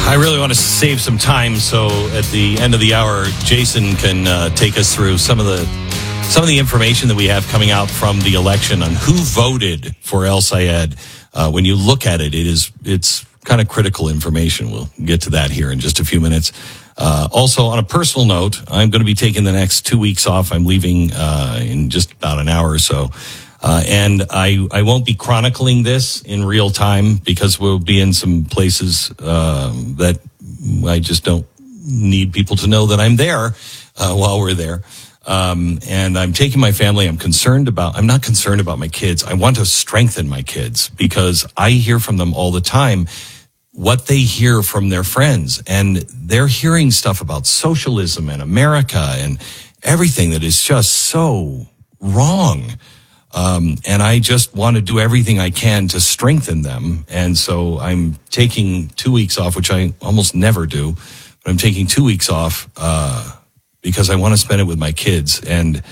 I really want to save some time, so at the end of the hour, Jason can take us through some of the information that we have coming out from the election on who voted for El Sayed. When you look at it, it's kind of critical information. We'll get to that here in just a few minutes. Also, on a personal note, I'm going to be taking the next 2 weeks off. I'm leaving in just about an hour or so. And I won't be chronicling this in real time because we'll be in some places that I just don't need people to know that I'm there while we're there. And I'm taking my family. I'm not concerned about my kids. I want to strengthen my kids because I hear from them all the time what they hear from their friends. And they're hearing stuff about socialism and America and everything that is just so wrong. And I just want to do everything I can to strengthen them. And so I'm taking 2 weeks off, which I almost never do, but I'm taking 2 weeks off, because I want to spend it with my kids and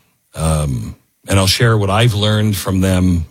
I'll share what I've learned from them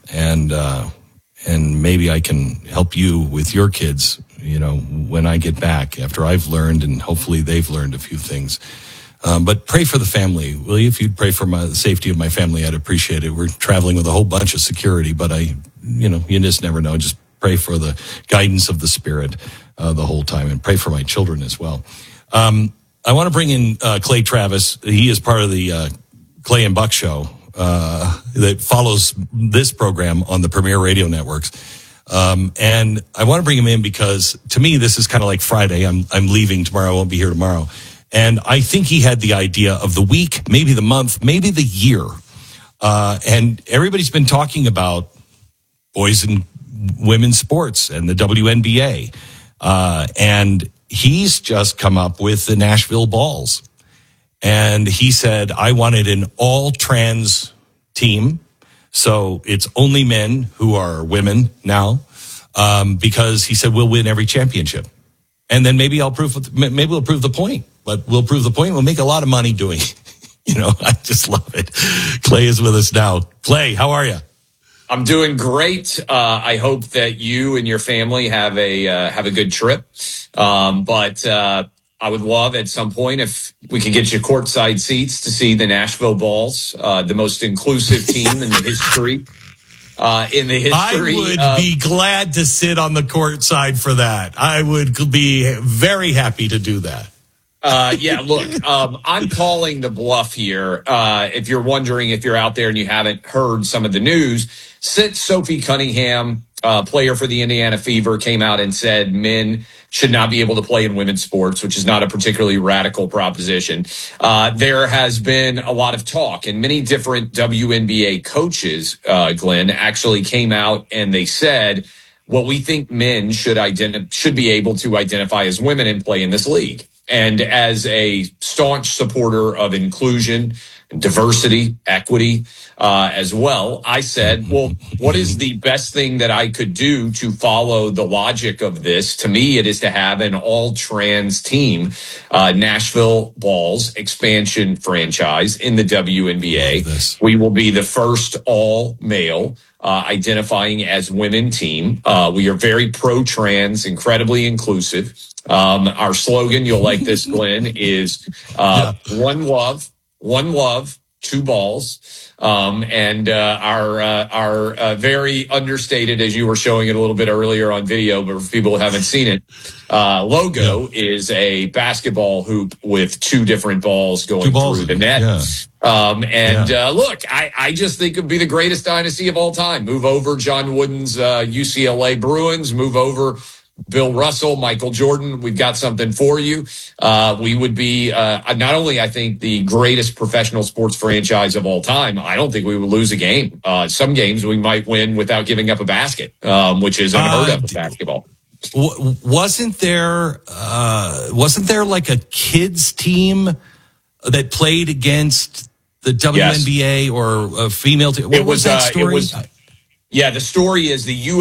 and maybe I can help you with your kids, when I get back after I've learned and hopefully they've learned a few things. But pray for the family, will you? If you'd pray for the safety of my family, I'd appreciate it. We're traveling with a whole bunch of security, but you just never know. Just pray for the guidance of the Spirit the whole time, and pray for my children as well. I want to bring in Clay Travis. He is part of the Clay and Buck show that follows this program on the Premier Radio Networks. And I want to bring him in because to me, this is kind of like Friday. I'm leaving tomorrow. I won't be here tomorrow. And I think he had the idea of the week, maybe the month, maybe the year. And everybody's been talking about boys and women's sports and the WNBA. And he's just come up with the Nashville Balls. And he said, I wanted an all-trans team. So it's only men who are women now, because he said, we'll win every championship. And then maybe we'll prove the point. But we'll prove the point. We'll make a lot of money doing it. I just love it. Clay is with us now. Clay, how are you? I'm doing great. I hope that you and your family have a good trip. But I would love at some point if we could get you courtside seats to see the Nashville Balls, the most inclusive team in the history. I would be glad to sit on the court side for that. I would be very happy to do that. Look, I'm calling the bluff here. If you're wondering if you're out there and you haven't heard some of the news, since Sophie Cunningham, player for the Indiana Fever, came out and said men should not be able to play in women's sports, which is not a particularly radical proposition. There has been a lot of talk, and many different WNBA coaches, Glenn, actually came out and they said, well, we think men should be able to identify as women and play in this league. And as a staunch supporter of inclusion, diversity, equity, as well, I said, well, what is the best thing that I could do to follow the logic of this? To me, it is to have an all-trans team, Nashville Balls expansion franchise in the WNBA. We will be the first all-male identifying as women team. We are very pro-trans, incredibly inclusive. Our slogan, you'll like this, Glenn, is one love, two balls. And our very understated, as you were showing it a little bit earlier on video, but for people who haven't seen it, logo is a basketball hoop with two different balls going through the net. Look, I just think it would be the greatest dynasty of all time. Move over John Wooden's UCLA Bruins, move over Bill Russell, Michael Jordan. We've got something for you. We would be not only, I think, the greatest professional sports franchise of all time. I don't think we would lose a game. Some games we might win without giving up a basket, which is unheard of in basketball. Wasn't there like a kids team that played against the WNBA or a female team? What was that story? The story is the